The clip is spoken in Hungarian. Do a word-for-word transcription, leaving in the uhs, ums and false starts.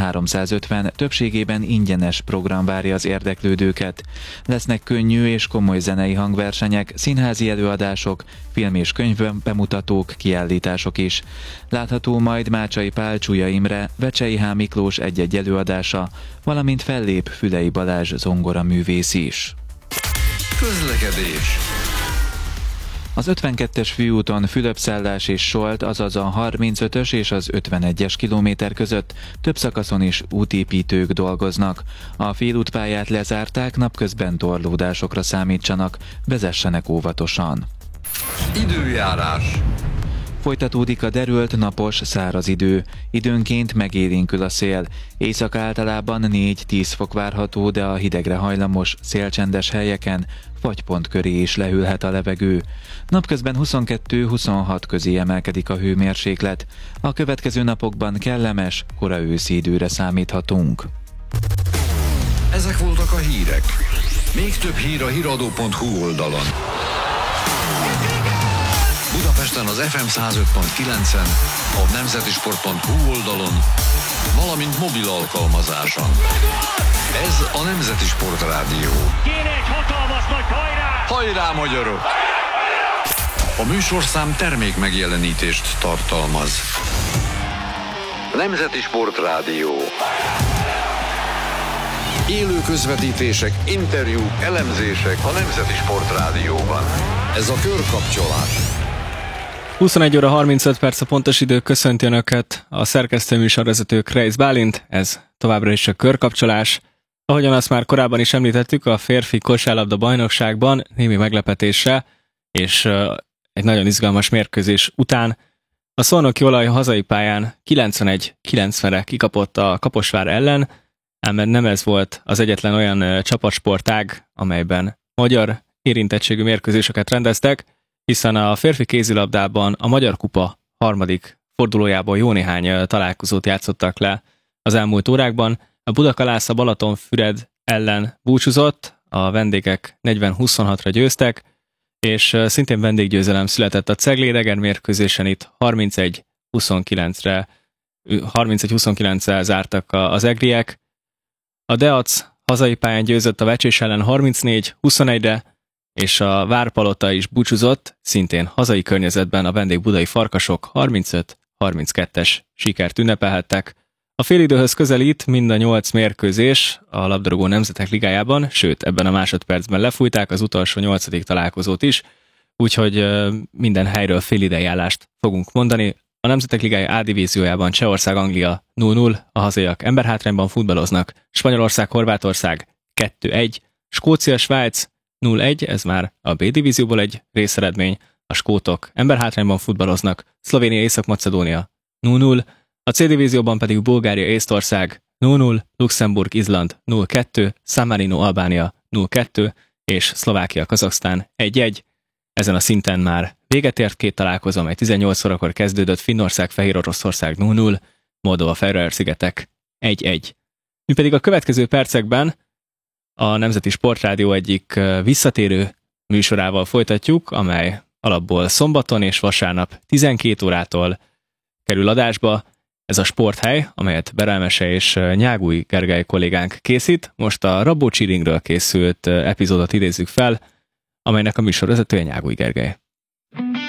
háromszázötven többségében ingyenes program várja az érdeklődőket. Lesznek könnyű és komoly zenei hangversenyek, színházi előadások, film- és könyvbemutatók, kiállítások is. Látható majd Mácsai Pál, Csuja Imre, Vecsei H. Miklós egy-egy előadása, valamint fellép Fülei Balázs zongoraművész is. Közlekedés. Az ötvenkettes főúton Fülöp-Szálás és Solt, azaz a harmincötös és az ötvenegyes kilométer között több szakaszon is útépítők dolgoznak. A félútpályát lezárták, napközben torlódásokra számítsanak, vezessenek óvatosan. Időjárás. Folytatódik a derült, napos, száraz idő. Időnként megélénkül a szél. Éjszaka általában négy-tíz fok várható, de a hidegre hajlamos, szélcsendes helyeken fagypont köré is lehűlhet a levegő. Napközben huszonkettő-huszonhat közé emelkedik a hőmérséklet. A következő napokban kellemes, kora őszi időre számíthatunk. Ezek voltak a hírek. Még több hír a híradó pont hu oldalon. Budapesten az ef em száz öt pont kilencen, a nemzetisport pont hu oldalon, valamint mobil alkalmazáson. Ez a Nemzeti Sport Rádió. Kéne egy hatalmas nagy hajrá! Hajrá, magyarok! A műsorszám termék megjelenítést tartalmaz. Nemzeti Sport Rádió. Élő közvetítések, interjúk, elemzések a Nemzeti Sport Rádióban. Ez a körkapcsolás. huszonegy óra harmincöt perc a pontos idő, köszönti Önöket a szerkesztő műsorvezető Kreisz Bálint, ez továbbra is a körkapcsolás. Ahogyan azt már korábban is említettük, a férfi kosárlabda bajnokságban némi meglepetésre és egy nagyon izgalmas mérkőzés után a Szolnoki Olaj hazai pályán kilencvenegy kilencvenre kikapott a Kaposvár ellen, ám nem ez volt az egyetlen olyan csapatsportág, amelyben magyar érintettségű mérkőzéseket rendeztek, hiszen a férfi kézilabdában a Magyar Kupa harmadik fordulójában jó néhány találkozót játszottak le az elmúlt órákban. A Budakalásza Balatonfüred ellen búcsúzott, a vendégek negyven huszonhatra győztek, és szintén vendéggyőzelem született a Ceglédegen mérkőzésen, itt harmincegy huszonkilencre harmincegy huszonkilencre zártak az egriek. A Deac hazai pályán győzött a Vecsés ellen harmincnégy huszonegyre, és a Várpalota is búcsúzott, szintén hazai környezetben a vendég budai Farkasok harmincöt harminckettes sikert ünnepelhettek. A félidőhöz közelít mind a nyolc mérkőzés a labdarúgó nemzetek ligájában, sőt ebben a másodpercben lefújták az utolsó nyolcadik találkozót is, úgyhogy minden helyről félidei állást fogunk mondani. A Nemzetek Ligája A divíziójában Csehország-Anglia nulla nulla, a hazaiak emberhátrányban futballoznak, Spanyolország-Horvátország kettő egy, Skócia-Svájc nulla egy, ez már a B divízióból egy részeredmény, a skótok emberhátrányban futballoznak, Szlovénia-Észak-Macedónia nulla nulla, a C divízióban pedig Bulgária-Észtország nulla nulla, Luxemburg-Izland nulla kettő, San Marino-Albánia nulla kettő, és Szlovákia-Kazaksztán egy egy. Ezen a szinten már véget ért két találkozó, amely tizennyolc órakor kezdődött, Finnország-Fehéroroszország nulla nulla, Moldova-Faroe-szigetek egy egy. Mi pedig a következő percekben a Nemzeti Sportrádió egyik visszatérő műsorával folytatjuk, amely alapból szombaton és vasárnap tizenkét órától kerül adásba. Ez a Sporthely, amelyet Berelmese és Nyágúj Gergely kollégánk készít. Most a Rabó Csiringről készült epizódot idézzük fel, amelynek a műsorvezetője Nyágúj Gergely.